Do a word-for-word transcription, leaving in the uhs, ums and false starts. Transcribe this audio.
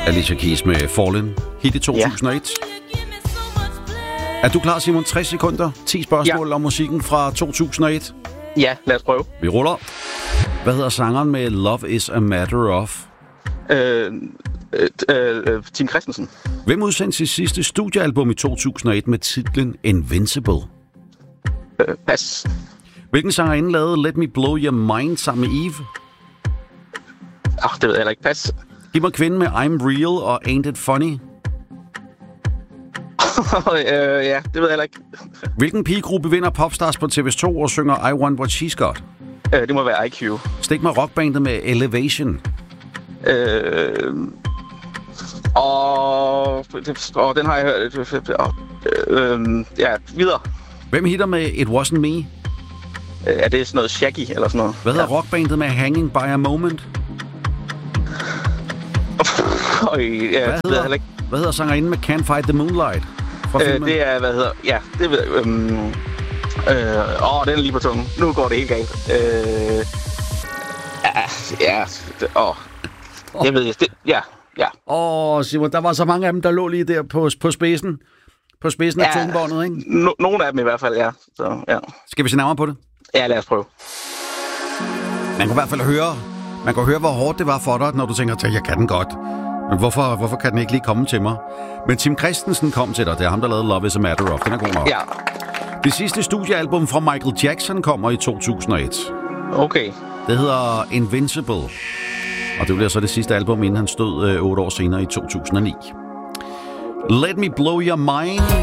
Alicia Keys med Fallen, hit i to tusind og et. Ja. Er du klar, Simon? tres sekunder, ti spørgsmål ja. om musikken fra to tusind og et. Ja, lad os prøve. Vi ruller. Hvad hedder sangeren med Love is a Matter of? Øh, øh, øh, Tim Christensen. Hvem udsendte sit sidste studiealbum i to tusind og et med titlen Invincible? Øh, pas. Hvilken sangerinde lavede Let Me Blow Your Mind sammen med Eve? Ah, det ved jeg heller ikke. Pas. Giv mig kvinden med I'm Real og Ain't It Funny. øh, ja, det ved jeg heller ikke. Hvilken pigegruppe vinder Popstars på T V to og synger I Want What She's Got? Øh, det må være I Q. Stik mig rockbandet med Elevation. Øh, og, og den har jeg hørt. Og, øh, ja, videre. Hvem hitter med It Wasn't Me? Øh, er det sådan noget Shaggy eller sådan noget? Hvad hedder ja. rockbandet med Hanging By A Moment? Øj, ja, hvad, hedder, ikke. hvad hedder sangerinden med Can't Fight the Moonlight? Øh, det er, hvad hedder... Ja, det ved jeg. Øhm, øh, åh, den er lige på tungen. Nu går det helt galt. Øh, ja, ja, det, åh. Jeg ved, det, ja, ja. Åh, Simon, der var så mange af dem, der lå lige der på, på spidsen. På spidsen af ja, tungebåndet, ikke? No, nogle af dem i hvert fald, ja. Så, ja. Skal vi se nærmere på det? Ja, lad os prøve. Man kan i hvert fald høre, man kan høre, hvor hårdt det var for dig, når du tænker, at jeg kan den godt. Men hvorfor, hvorfor kan den ikke lige komme til mig? Men Tim Christensen kom til dig. Det er ham, der lavede Love is a Matter of. Den er god nok. Ja. Det sidste studiealbum fra Michael Jackson kommer i to tusind og et. Okay. Det hedder Invincible. Og det bliver så det sidste album, inden han stod øh, otte år senere i to tusind og ni. Let Me Blow Your Mind